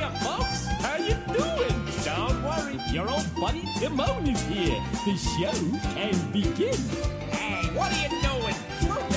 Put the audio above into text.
there, folks. How you doing? Don't worry, your old buddy Timon is here. The show can be